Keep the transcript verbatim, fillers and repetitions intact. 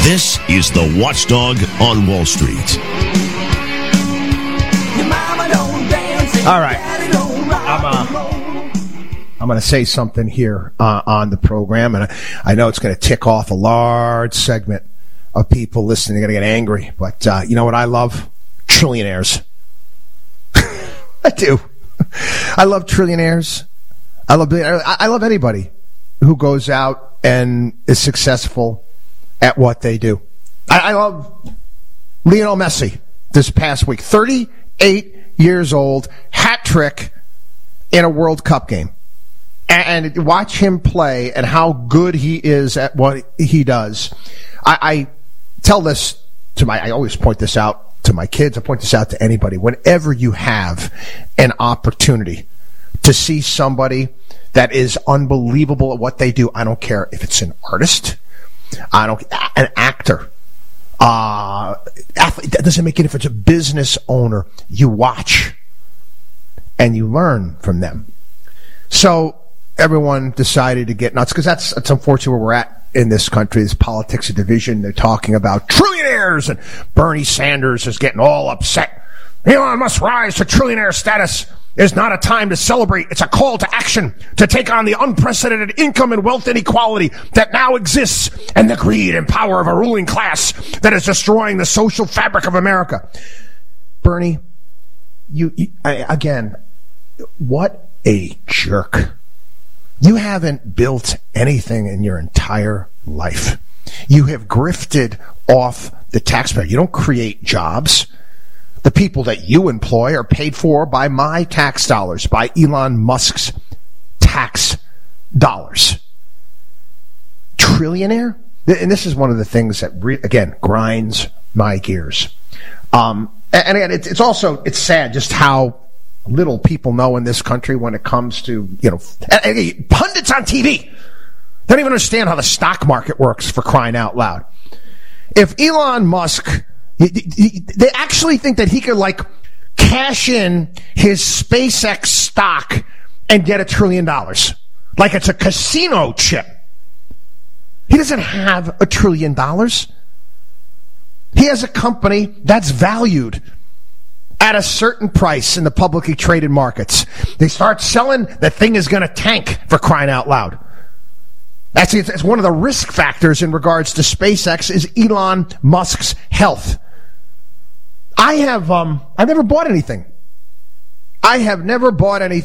This is the Watchdog on Wall Street. All right. I'm, uh, I'm going to say something here uh, on the program, and I, I know it's going to tick off a large segment of people listening. They're going to get angry. But uh, you know what I love? Trillionaires. I do. I love trillionaires. I love I love anybody who goes out and is successful at what they do. I, I love Lionel Messi this past week. thirty-eight years old, hat trick in a World Cup game. And, and watch him play and how good he is at what he does. I, I tell this to my, I always point this out to my kids. I point this out to anybody. Whenever you have an opportunity to see somebody that is unbelievable at what they do, I don't care if it's an artist, I don't, an actor, uh, athlete, that doesn't make any difference. A business owner, you watch and you learn from them. So everyone decided to get nuts because that's, that's unfortunately where we're at in this country. This politics of division. They're talking about trillionaires, and Bernie Sanders is getting all upset. Elon Musk rise to trillionaire status is not a time to celebrate. It's a call to action to take on the unprecedented income and wealth inequality that now exists and the greed and power of a ruling class that is destroying the social fabric of America. Bernie, you, you I, again, what a jerk. You haven't built anything in your entire life. You have grifted off the taxpayer. You don't create jobs. The people that you employ are paid for by my tax dollars, by Elon Musk's tax dollars. Trillionaire? And this is one of the things that, re- again, grinds my gears. Um, and again, it's also, it's sad just how little people know in this country when it comes to, you know, pundits on T V. They don't even understand how the stock market works, for crying out loud. If Elon Musk, they actually think that he could, like, cash in his SpaceX stock and get a trillion dollars. Like it's a casino chip. He doesn't have a trillion dollars. He has a company that's valued at a certain price in the publicly traded markets. They start selling, the thing is going to tank, for crying out loud. That's it's one of the risk factors in regards to SpaceX is Elon Musk's health. I have um I've never bought anything. I have never bought anything.